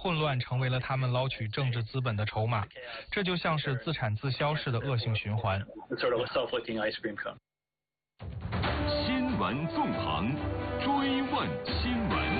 混乱成为了他们捞取政治资本的筹码，这就像是自产自销式的恶性循环。 新闻纵横，追问新闻。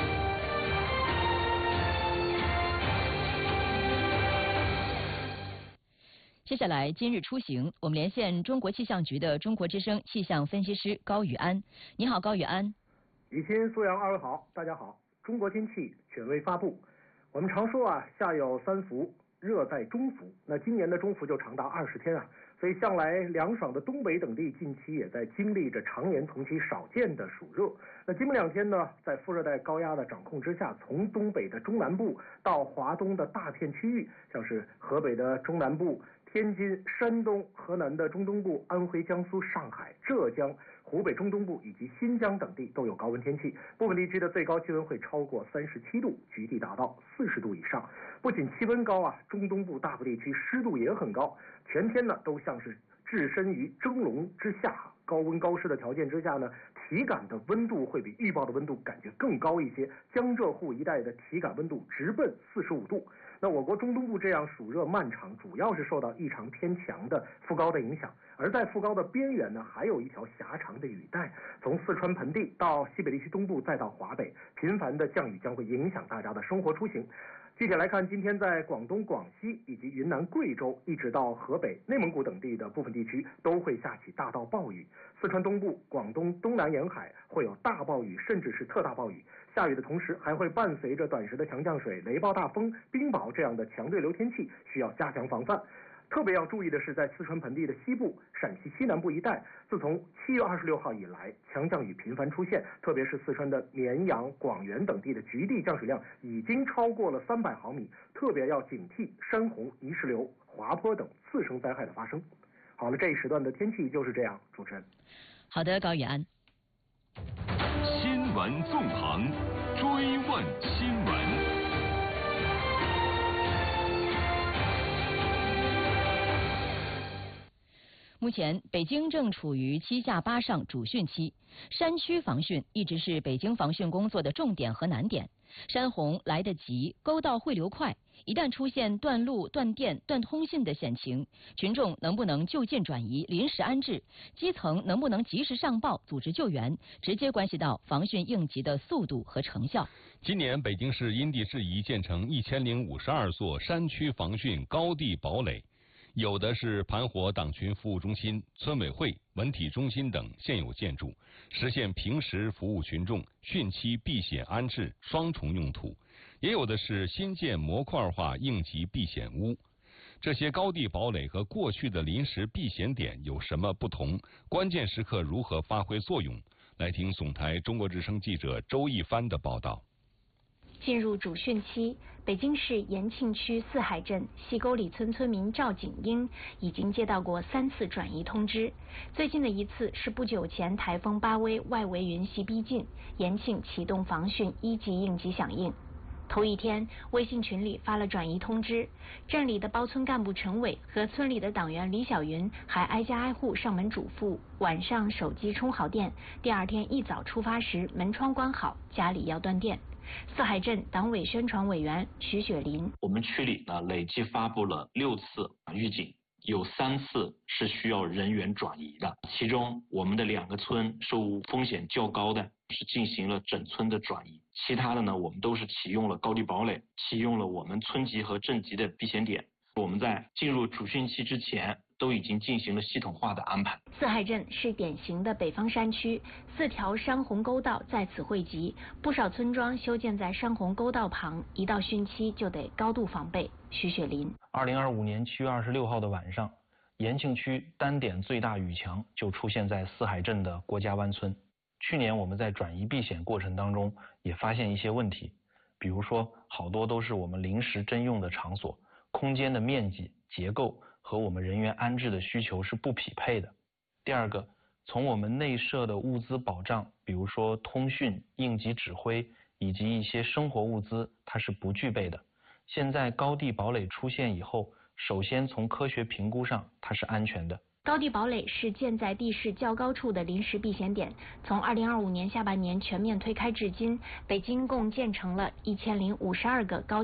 接下来，今日出行，我们连线中国气象局的中国之声气象分析师高宇安。你好，高宇安。 雨欣、苏阳，二位好，大家好。中国天气权威发布，我们常说啊，夏有三伏，热在中伏。那今年的中伏就长达20天啊，所以向来凉爽的东北等地近期也在经历着常年同期少见的暑热。那今明2天呢，在副热带高压的掌控之下，从东北的中南部到华东的大片区域，像是河北的中南部、天津、山东、河南的中东部、安徽、江苏、上海、浙江、湖北中东部以及新疆等地都有高温天气，部分地区的最高气温会超过37度，局地达到40度以上。不仅气温高啊，中东部大部地区湿度也很高，全天呢都像是置身于蒸笼之下。高温高湿的条件之下呢，体感的温度会比预报的温度感觉更高一些，江浙沪一带的体感温度直奔45度。那我国中东部这样暑热漫长，主要是受到异常偏强的副高的影响，而在副高的边缘呢，还有一条狭长的雨带，从四川盆地到西北地区东部，再到华北，频繁的降雨将会影响大家的生活出行。具体来看，今天在广东、广西以及云南、贵州，一直到河北、内蒙古等地的部分地区都会下起大到暴雨。四川东部、广东东南沿海会有大暴雨，甚至是特大暴雨。下雨的同时，还会伴随着短时的强降水、雷暴大风、冰雹这样的强对流天气，需要加强防范。特别要注意的是，在四川盆地的西部、陕西西南部一带，自从7月26号以来，强降雨频繁出现，特别是四川的绵阳、广元等地的局地降水量已经超过了300毫米，特别要警惕山洪、泥石流、滑坡等次生灾害的发生。好了，这一时段的天气就是这样，主持人。 好的，高宇安。 新闻纵横，追问新闻。 目前，北京正处于7下8上主汛期，山区防汛一直是北京防汛工作的重点和难点。山洪来得急，沟道汇流快，一旦出现断路、断电、断通信的险情，群众能不能就近转移、临时安置，基层能不能及时上报、组织救援，直接关系到防汛应急的速度和成效。 今年北京市因地制宜建成1052座山区防汛高地堡垒。有的是盘活党群服务中心、村委会、文体中心等现有建筑，实现平时服务群众、汛期避险安置双重用途；也有的是新建模块化应急避险屋。这些高地堡垒和过去的临时避险点有什么不同？关键时刻如何发挥作用？来听总台中国之声记者周一帆的报道。 进入主汛期，北京市延庆区四海镇西沟里村村民赵景英已经接到过3次转移通知。最近的一次是不久前台风巴威外围云系逼近，延庆启动防汛1级应急响应。头一天，微信群里发了转移通知，镇里的包村干部陈伟和村里的党员李小云还挨家挨户上门嘱咐，晚上手机充好电，第2天一早出发时门窗关好，家里要断电。四海镇党委宣传委员徐雪林： 我们区里呢累计发布了6次预警，有3次是需要人员转移的，其中我们的2个村受风险较高的是进行了整村的转移，其他的呢我们都是启用了高地堡垒，启用了我们村级和镇级的避险点。我们在进入主汛期之前都已经进行了系统化的安排。 四海镇是典型的北方山区，4条山洪沟道在此汇集，不少村庄修建在山洪沟道旁，一到汛期就得高度防备。徐雪林 ：2025年7月26号的晚上，延庆区单点最大雨强就出现在四海镇的郭家湾村。去年我们在转移避险过程当中也发现一些问题，比如说好多都是我们临时征用的场所，空间的面积、结构和我们人员安置的需求是不匹配的。第二个，从我们内设的物资保障，比如说通讯、应急指挥以及一些生活物资，它是不具备的。现在高地堡垒出现以后，首先从科学评估上，它是安全的。 高地堡垒是建在地势较高处的临时避险点，从2025年下半年全面推开至今，北京共建成了1052个高